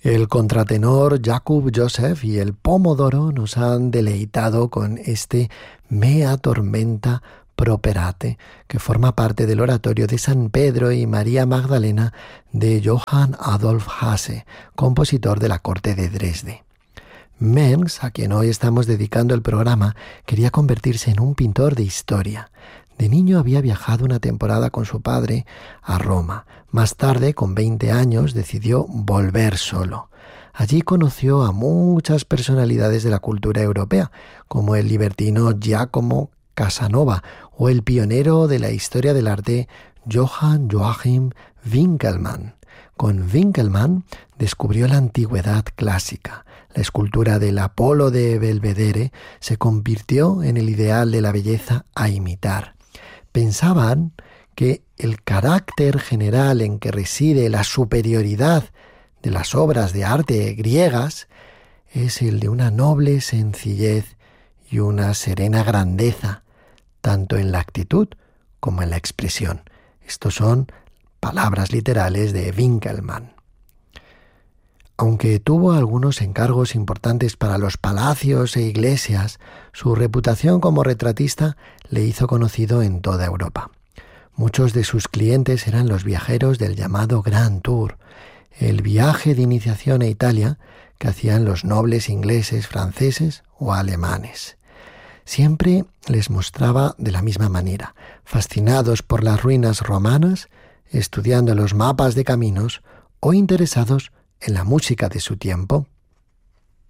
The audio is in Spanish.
El contratenor Jakub Joseph y el Pomodoro nos han deleitado con este Mea Tormenta Properate, que forma parte del oratorio de San Pedro y María Magdalena de Johann Adolf Hasse, compositor de la corte de Dresde. Mengs, a quien hoy estamos dedicando el programa, quería convertirse en un pintor de historia. De niño había viajado una temporada con su padre a Roma. Más tarde, con 20 años, decidió volver solo. Allí conoció a muchas personalidades de la cultura europea, como el libertino Giacomo Casanova o el pionero de la historia del arte Johann Joachim Winckelmann. Con Winckelmann descubrió la antigüedad clásica. La escultura del Apolo de Belvedere se convirtió en el ideal de la belleza a imitar. Pensaban que el carácter general en que reside la superioridad de las obras de arte griegas es el de una noble sencillez y una serena grandeza, tanto en la actitud como en la expresión. Estos son palabras literales de Winckelmann. Aunque tuvo algunos encargos importantes para los palacios e iglesias, su reputación como retratista le hizo conocido en toda Europa. Muchos de sus clientes eran los viajeros del llamado Grand Tour, el viaje de iniciación a Italia que hacían los nobles ingleses, franceses o alemanes. Siempre les mostraba de la misma manera, fascinados por las ruinas romanas, estudiando los mapas de caminos o interesados en la música de su tiempo.